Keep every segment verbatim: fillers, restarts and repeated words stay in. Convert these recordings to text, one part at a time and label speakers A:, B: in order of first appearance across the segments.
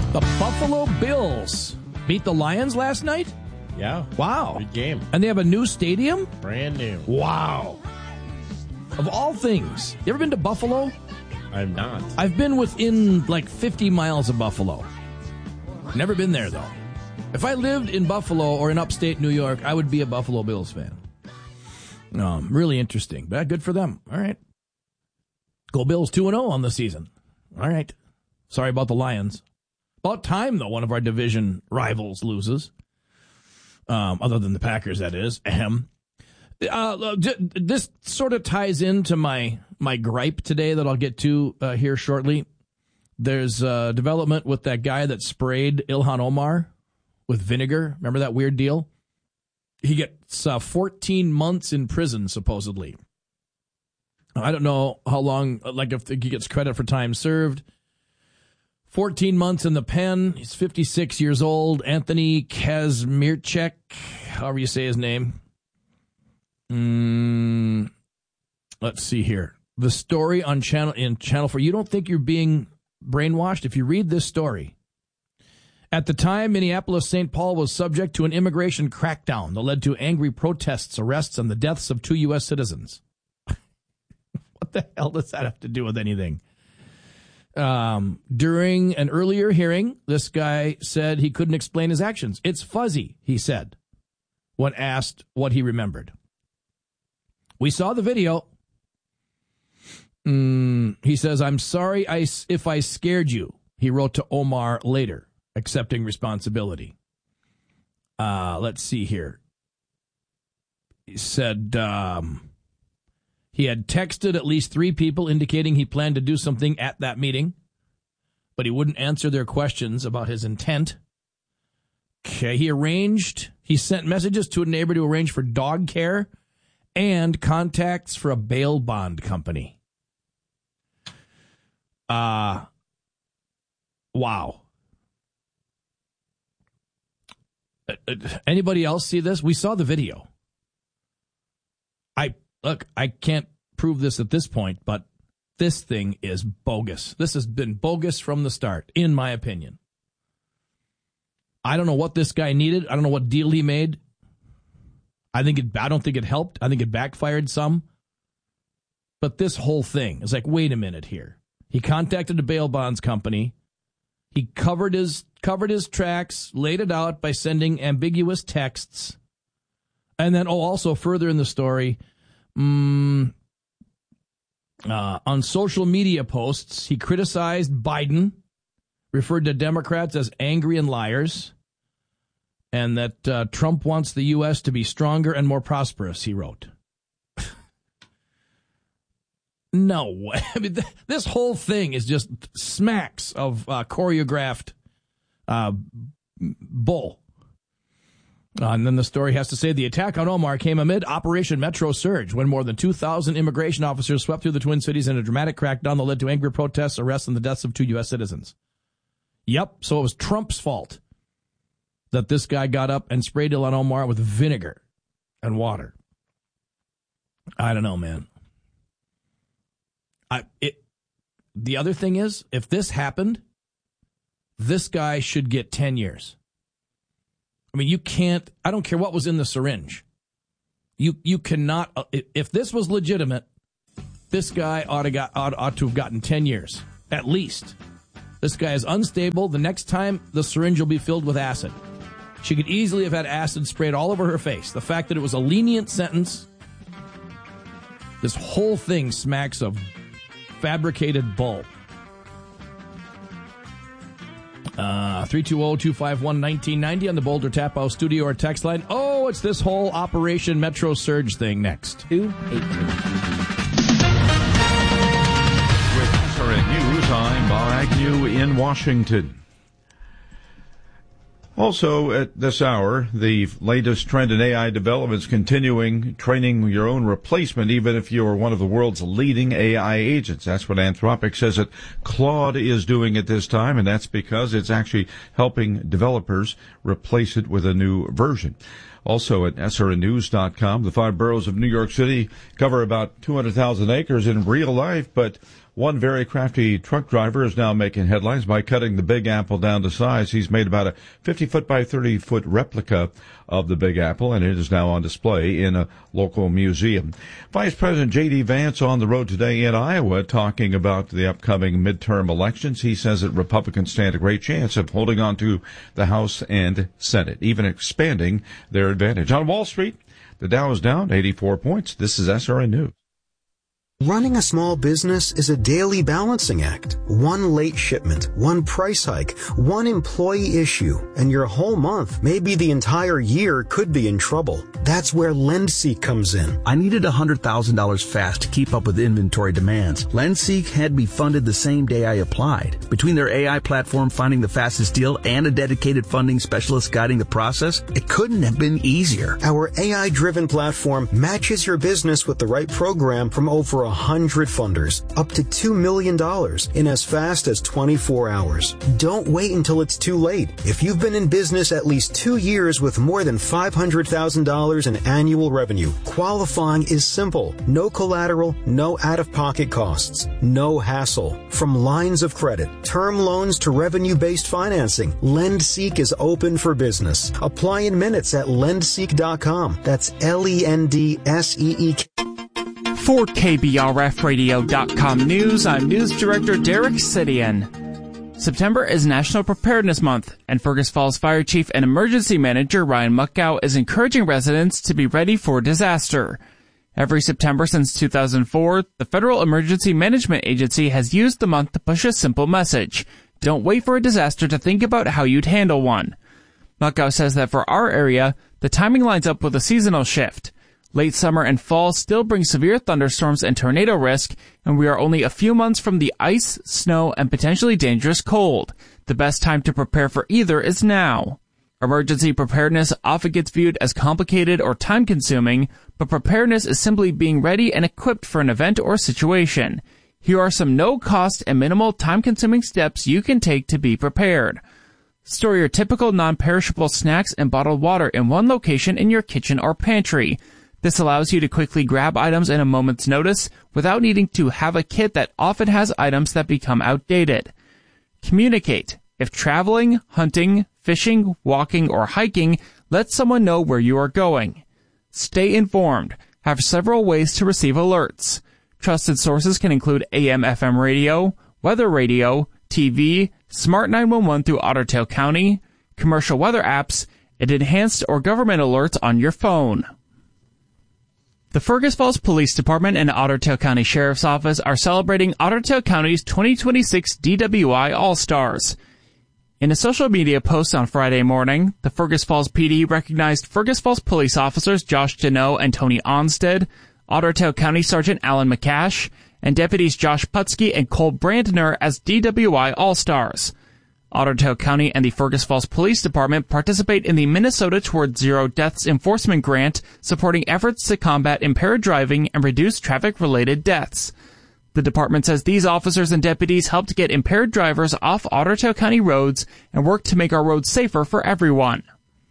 A: The Buffalo Bills beat the Lions last night?
B: Yeah.
A: Wow.
B: Good game.
A: And they have a new stadium?
B: Brand new.
A: Wow. Of all things, you ever been to Buffalo?
B: I'm not.
A: I've been within like fifty miles of Buffalo. Never been there, though. If I lived in Buffalo or in upstate New York, I would be a Buffalo Bills fan. Um, really interesting. But good for them. All right. Go Bills two and oh on the season. All right. Sorry about the Lions. About time, though, one of our division rivals loses. Um, other than the Packers, that is. Ahem. Uh, this sort of ties into my, my gripe today that I'll get to uh, here shortly. There's uh, development with that guy that sprayed Ilhan Omar with vinegar. Remember that weird deal? He gets uh, fourteen months in prison, supposedly. I don't know how long, like if he gets credit for time served. fourteen months in the pen. He's fifty-six years old. Anthony Kazmierczak, however you say his name. Mm, let's see here. The story on channel in Channel four. You don't think you're being brainwashed if you read this story. At the time, Minneapolis-Saint Paul was subject to an immigration crackdown that led to angry protests, arrests, and the deaths of two U S citizens. What the hell does that have to do with anything? Um, during an earlier hearing, this guy said he couldn't explain his actions. It's fuzzy, he said, when asked what he remembered. We saw the video. Mm, he says, I'm sorry I, if I scared you, he wrote to Omar later, accepting responsibility. Uh, let's see here. He said um, he had texted at least three people indicating he planned to do something at that meeting, but he wouldn't answer their questions about his intent. Okay, he arranged, he sent messages to a neighbor to arrange for dog care and contacts for a bail bond company. Uh, wow. Anybody else see this? We saw the video. I look, I can't prove this at this point, but this thing is bogus. This has been bogus from the start, in my opinion. I don't know what this guy needed. I don't know what deal he made. I think it, I don't think it helped. I think it backfired some. But this whole thing is like, wait a minute here. He contacted a bail bonds company. He covered his covered his tracks, laid it out by sending ambiguous texts. And then, oh, also further in the story, um, uh, on social media posts, he criticized Biden, referred to Democrats as angry and liars, and that uh, Trump wants the U S to be stronger and more prosperous, he wrote. No way. I mean, th- this whole thing is just smacks of uh, choreographed uh, bull. Uh, and then the story has to say the attack on Omar came amid Operation Metro Surge, when more than two thousand immigration officers swept through the Twin Cities in a dramatic crackdown that led to angry protests, arrests, and the deaths of two U S citizens. Yep, so it was Trump's fault that this guy got up and sprayed Ilhan Omar with vinegar and water. I don't know, man. I, it, the other thing is, if this happened, this guy should get ten years. I mean, you can't, I don't care what was in the syringe. You you cannot, uh, if this was legitimate, this guy ought to, got, ought, ought to have gotten ten years, at least. This guy is unstable. The next time, the syringe will be filled with acid. She could easily have had acid sprayed all over her face. The fact that it was a lenient sentence, this whole thing smacks of fabricated bull. Uh, three two zero, two five one, one nine nine zero on the Boulder Tap House studio or text line. Oh, it's this whole Operation Metro Surge thing next. two eight two.
C: With S R N News, I'm Bob Agnew in Washington. Also, at this hour, the latest trend in A I developments continuing, training your own replacement, even if you're one of the world's leading A I agents. That's what Anthropic says that Claude is doing at this time, and that's because it's actually helping developers replace it with a new version. Also at S R N news dot com, the five boroughs of New York City cover about two hundred thousand acres in real life, but One very crafty truck driver is now making headlines by cutting the Big Apple down to size. He's made about a fifty foot by thirty foot replica of the Big Apple, and it is now on display in a local museum. Vice President J D. Vance on the road today in Iowa talking about the upcoming midterm elections. He says that Republicans stand a great chance of holding on to the House and Senate, even expanding their advantage. On Wall Street, the Dow is down eighty-four points. This is S R N News.
B: Running a small business is a daily balancing act. One late shipment, one price hike, one employee issue, and your whole month, maybe the entire year, could be in trouble. That's where LendSeek comes in.
D: I needed one hundred thousand dollars fast to keep up with inventory demands. LendSeek had me funded the same day I applied. Between their A I platform finding the fastest deal and a dedicated funding specialist guiding the process, it couldn't have been easier.
B: Our A I-driven platform matches your business with the right program from over one hundred funders, up to two million dollars in as fast as twenty-four hours. Don't wait until it's too late. If you've been in business at least two years with more than five hundred thousand dollars in annual revenue, qualifying is simple. No collateral, no out-of-pocket costs, no hassle. From lines of credit, term loans to revenue-based financing, LendSeek is open for business. Apply in minutes at lendseek dot com. That's L E N D S E E K.
E: For K B R F radio dot com News, I'm News Director Derek Sidian. September is National Preparedness Month, and Fergus Falls Fire Chief and Emergency Manager Ryan Muckow is encouraging residents to be ready for disaster. Every September since two thousand four, the Federal Emergency Management Agency has used the month to push a simple message. Don't wait for a disaster to think about how you'd handle one. Muckow says that for our area, the timing lines up with a seasonal shift. Late summer and fall still bring severe thunderstorms and tornado risk, and we are only a few months from the ice, snow, and potentially dangerous cold. The best time to prepare for either is now. Emergency preparedness often gets viewed as complicated or time-consuming, but preparedness is simply being ready and equipped for an event or situation. Here are some no-cost and minimal time-consuming steps you can take to be prepared. Store your typical non-perishable snacks and bottled water in one location in your kitchen or pantry. This allows you to quickly grab items in a moment's notice without needing to have a kit that often has items that become outdated. Communicate. If traveling, hunting, fishing, walking, or hiking, let someone know where you are going. Stay informed. Have several ways to receive alerts. Trusted sources can include A M F M radio, weather radio, T V, Smart nine one one through Otter Tail County, commercial weather apps, and enhanced or government alerts on your phone. The Fergus Falls Police Department and Otter Tail County Sheriff's Office are celebrating Otter Tail County's twenty twenty-six D W I All-Stars. In a social media post on Friday morning, the Fergus Falls P D recognized Fergus Falls police officers Josh Deneau and Tony Onstead, Otter Tail County Sergeant Alan McCash, and deputies Josh Putsky and Cole Brandner as D W I All-Stars. Otter Tail County and the Fergus Falls Police Department participate in the Minnesota Towards Zero Deaths Enforcement Grant, supporting efforts to combat impaired driving and reduce traffic-related deaths. The department says these officers and deputies helped get impaired drivers off Otter Tail County roads and work to make our roads safer for everyone.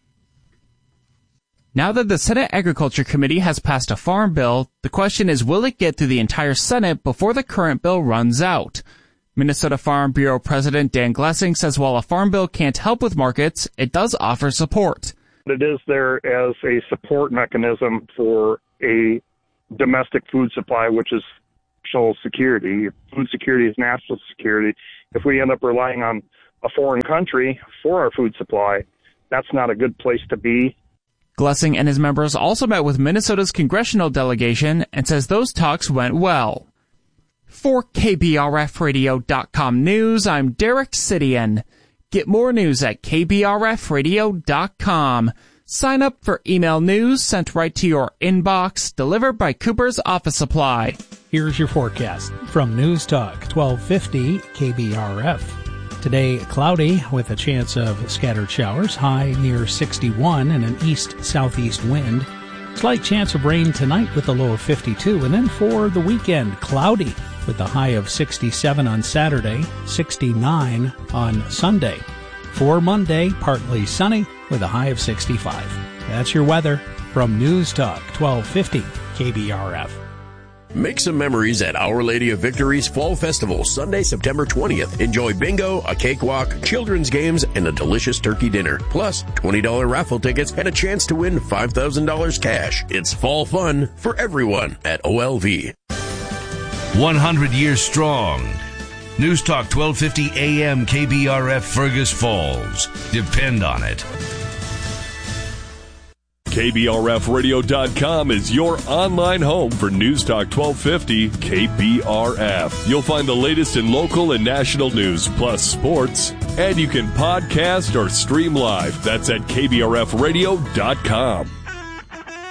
E: Now that the Senate Agriculture Committee has passed a farm bill, the question is, will it get through the entire Senate before the current bill runs out? Minnesota Farm Bureau President Dan Glessing says while a farm bill can't help with markets, it does offer support.
F: It is there as a support mechanism for a domestic food supply, which is national security. Food security is national security. If we end up relying on a foreign country for our food supply, that's not a good place to be.
E: Glessing and his members also met with Minnesota's congressional delegation and says those talks went well. For K B R F radio dot com News, I'm Derek Sidian. Get more news at K B R F radio dot com. Sign up for email news sent right to your inbox, delivered by Cooper's Office Supply.
G: Here's your forecast from News Talk twelve fifty K B R F. Today, cloudy with a chance of scattered showers, high near sixty-one and an east-southeast wind. Slight chance of rain tonight with a low of fifty-two. And then for the weekend, cloudy with a high of sixty-seven on Saturday, sixty-nine on Sunday. For Monday, partly sunny with a high of sixty-five. That's your weather from News Talk twelve fifty K B R F.
H: Make some memories at Our Lady of Victory's Fall Festival, Sunday, September twentieth. Enjoy bingo, a cakewalk, children's games, and a delicious turkey dinner. Plus, twenty dollars raffle tickets and a chance to win five thousand dollars cash. It's fall fun for everyone at O L V.
I: one hundred years strong. News Talk twelve fifty A M K B R F Fergus Falls. Depend on it.
J: K B R F radio dot com is your online home for News Talk twelve fifty K B R F. You'll find the latest in local and national news, plus sports. And you can podcast or stream live. That's at K B R F radio dot com.